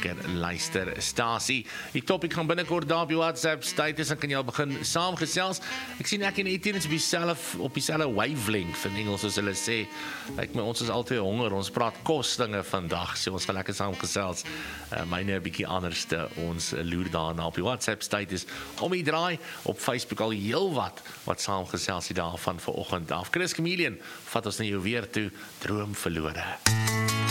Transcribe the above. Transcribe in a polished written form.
lekker luisterstasie. Die topic gaan binnekort daar op die WhatsApp status en kan jy al begin saamgesels. Ek sien ek en Etienne is op dieselfde wavelength in Engels soos hulle sê. Lyk my ons is altyd honger, ons praat kostinge vandag, so ons gaan lekker saamgesels. Myne 'n bietjie anderste, ons loer daarna op die WhatsApp status om die draai op Facebook al heelwat wat saamgesels die daarvan vanoggend af. Chris Chameleon, vat ons na jou weer toe, droom verlore.